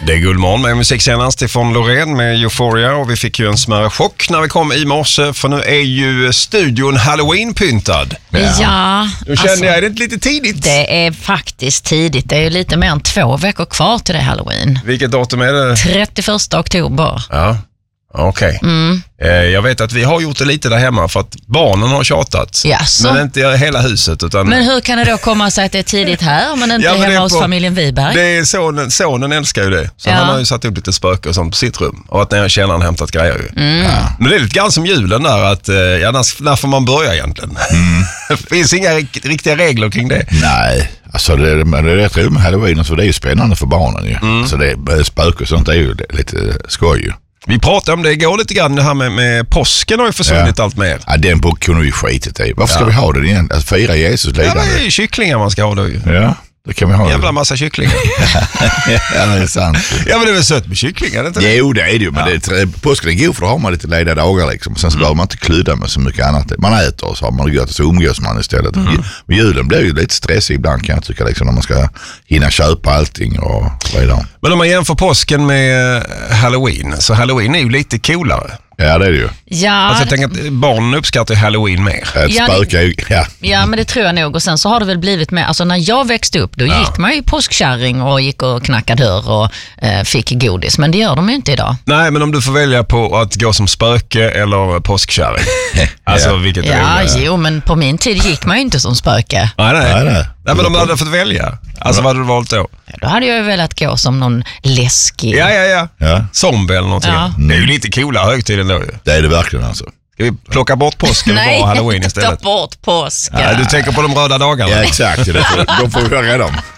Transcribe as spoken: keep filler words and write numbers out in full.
Det är Guldmorgon med musikscenen Stefan Loreen med Euphoria, och vi fick ju en smärre chock när vi kom i morse, för nu är ju studion Halloween-pyntad. Ja, ja Nu kände alltså, jag, är det inte lite tidigt? Det är faktiskt tidigt. Det är ju lite mer än två veckor kvar till det Halloween. Vilket datum är det? trettioförsta oktober. Ja, okej. Okay. Mm. Eh, jag vet att vi har gjort det lite där hemma för att barnen har tjatat. Jaså? Men inte hela huset. Utan... Men hur kan det då komma sig att det är tidigt här om man inte ja, är hemma hos på... familjen Wiberg? Det är sonen, sonen älskar ju det. Så ja. Han har ju satt upp lite spöker som på sitt rum. Och att när jag känner han hämtat grejer ju. Mm. Ja. Men det är lite grann som julen där. Att, ja, när, när får man börja egentligen? Mm. Det finns inga riktiga regler kring det. Nej, alltså det, det är rätt roligt med Halloween. Så det är ju spännande för barnen ju. Mm. Så det spöker och sånt är ju lite skoj ju. Vi pratade om det igår lite grann, det här med, med påsken har ju försvunnit ja. allt mer. Ja, den bok kunde vi skitit i. Varför ska ja. vi ha det igen? Alltså fira Jesus lidande. Ja, det är ju kycklingar man ska ha då ju. Ja, det kan vi ha. Jävla massa kycklingar. Ja, det är sant. Ja, men det är väl sött med kycklingar, inte det? Jo, det är det ju, men ja. det är, påsken är god för då har man lite lediga dagar liksom. Sen så mm. behöver man inte klydda med så mycket annat. Man äter och så har man det gott och så umgås man istället. Mm. Men julen blir ju lite stressig ibland kan jag tycka liksom, när man ska hinna köpa allting och så vidare. Men om man jämför påsken med Halloween, så Halloween är ju lite coolare. Ja, det är det ju. Ja. Alltså jag tänker att barnen uppskattar Halloween mer. Ett ja, spöka, ja. ja, men det tror jag nog. Och sen så har det väl blivit med, alltså när jag växte upp, då ja. gick man ju påskkärring och gick och knackade dörr och eh, fick godis. Men det gör de ju inte idag. Nej, men om du får välja på att gå som spöke eller påskkärring. Alltså ja. vilket ja, är det? Jo, men på min tid gick man ju inte som spöke. Nej, nej. nej, nej. nej men om du hade fått välja, alltså vad hade du valt då? Ja, då hade jag ju velat gå som någon läskig. Ja, ja, ja. ja. Zombie eller någonting. Ja. Det är ju lite coola högtiden då. Det är det verkligen alltså. Ska vi plocka bort påsken och bara Halloween istället? Nej, ta bort påsken. Ja, du tänker på de röda dagarna. Ja, exakt. Det får, de får vi vara rädda om.